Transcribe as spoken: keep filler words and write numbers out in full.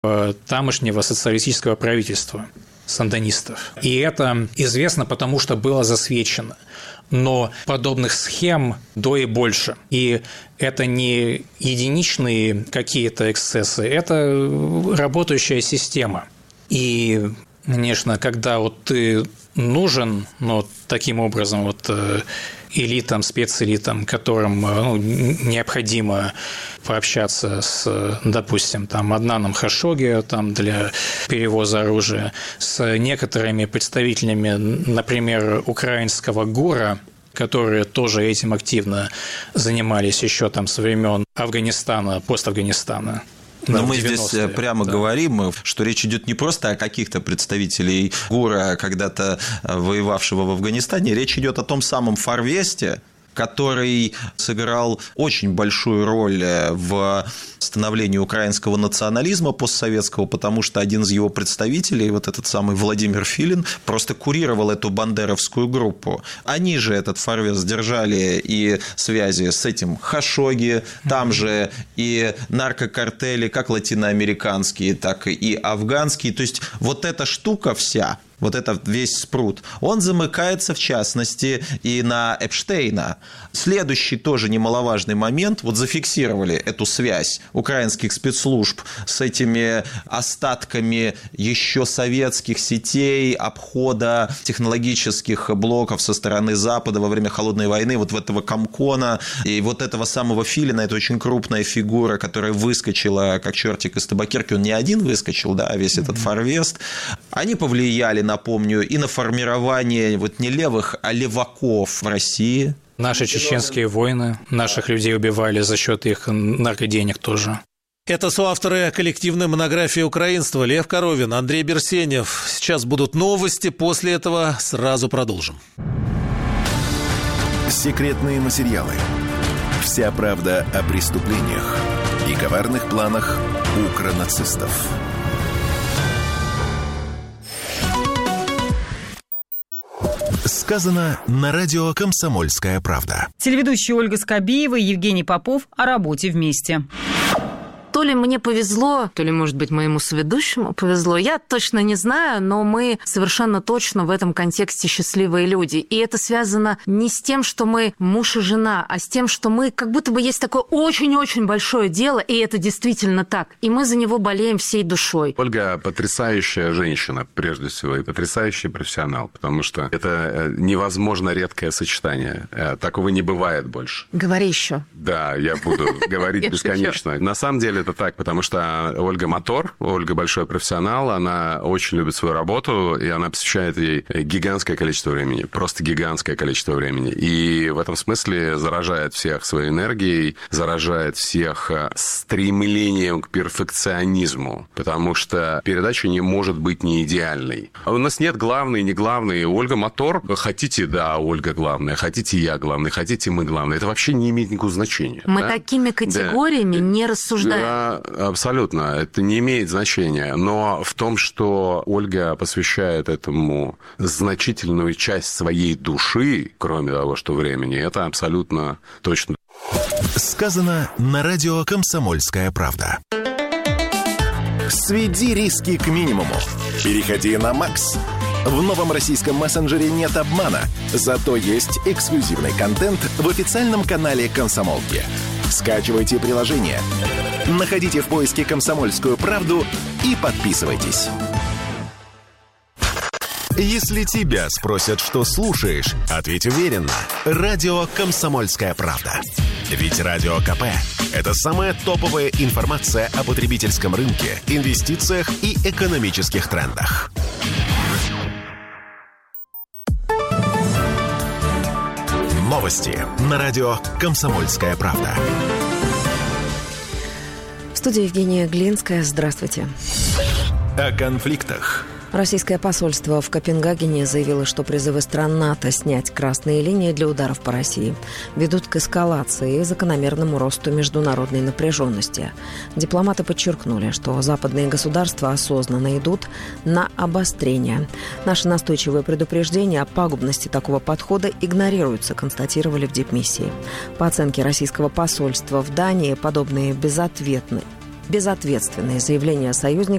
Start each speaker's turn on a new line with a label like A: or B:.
A: тамошнего социалистического правительства сандинистов. И это известно, потому что было засвечено. Но подобных схем до и больше. И это не единичные какие-то эксцессы, это работающая система. И, конечно, когда вот ты нужен, ну, таким образом, вот элитам, спецэлитам, которым, ну, необходимо пообщаться с, допустим, там, Аднаном Хашогги там, для перевоза оружия, с некоторыми представителями, например, украинского ГУРа, которые тоже этим активно занимались еще там со времен Афганистана, пост-Афганистана.
B: Но мы здесь прямо да. говорим, что речь идет не просто о каких-то представителей ГУРа, когда-то воевавшего в Афганистане, речь идет о том самом Фар-Весте, который сыграл очень большую роль в становлении украинского национализма постсоветского, потому что один из его представителей, вот этот самый Владимир Филин, просто курировал эту бандеровскую группу. Они же этот Фар-Вест держали и связи с этим Хашогги, там же и наркокартели, как латиноамериканские, так и афганские. То есть вот эта штука вся, вот этот весь спрут, он замыкается, в частности, и на Эпштейна. Следующий тоже немаловажный момент, вот зафиксировали эту связь украинских спецслужб с этими остатками еще советских сетей, обхода технологических блоков со стороны Запада во время Холодной войны, вот в этого Комкона и вот этого самого Филина, это очень крупная фигура, которая выскочила как чертик из табакерки, он не один выскочил, да, весь этот Фар-Вест, они повлияли, напомню, и на формирование вот не левых, а леваков в России.
A: Наши чеченские войны, наших людей убивали за счет их наркоденег тоже.
C: Это соавторы коллективной монографии «Украинство» Лев Коровин, Андрей Берсенев. Сейчас будут новости, после этого сразу продолжим.
D: Секретные материалы. Вся правда о преступлениях и коварных планах укронацистов. Сказано на радио «Комсомольская правда».
E: Телеведущие Ольга Скобиева и Евгений Попов о работе вместе.
F: То ли мне повезло, то ли, может быть, моему соведущему повезло, я точно не знаю, но мы совершенно точно в этом контексте счастливые люди. И это связано не с тем, что мы муж и жена, а с тем, что мы, как будто бы есть такое очень-очень большое дело, и это действительно так. И мы за него болеем всей душой.
G: Ольга потрясающая женщина, прежде всего, и потрясающий профессионал, потому что это невозможно редкое сочетание. Такого не бывает больше.
F: Говори еще.
G: Да, я буду говорить бесконечно. На самом деле, это так, потому что Ольга мотор, Ольга большой профессионал, она очень любит свою работу, и она посвящает ей гигантское количество времени, просто гигантское количество времени. И в этом смысле заражает всех своей энергией, заражает всех стремлением к перфекционизму, потому что передача не может быть не идеальной. У нас нет главной, не главной. Ольга мотор. Хотите, да, Ольга главная, хотите, я главный, хотите, мы главные. Это вообще не имеет никакого значения.
F: Мы
G: да?
F: такими категориями да. не рассуждаем.
G: Да, абсолютно. Это не имеет значения. Но в том, что Ольга посвящает этому значительную часть своей души, кроме того, что времени, это абсолютно точно.
D: Сказано на радио «Комсомольская правда». Сведи риски к минимуму. Переходи на Макс. В новом российском мессенджере нет обмана, зато есть эксклюзивный контент в официальном канале «Комсомолки». Скачивайте приложение, находите в поиске «Комсомольскую правду» и подписывайтесь. Если тебя спросят, что слушаешь, ответь уверенно. Радио «Комсомольская правда». Ведь Радио КП – это самая топовая информация о потребительском рынке, инвестициях и экономических трендах. Новости на радио «Комсомольская правда».
H: В студии Евгения Глинская. Здравствуйте.
D: О конфликтах.
H: Российское посольство в Копенгагене заявило, что призывы стран НАТО снять красные линии для ударов по России ведут к эскалации и закономерному росту международной напряженности. Дипломаты подчеркнули, что западные государства осознанно идут на обострение. Наши настойчивые предупреждения о пагубности такого подхода игнорируются, констатировали в дипмиссии. По оценке российского посольства в Дании, подобные безответные безответственные заявления союзников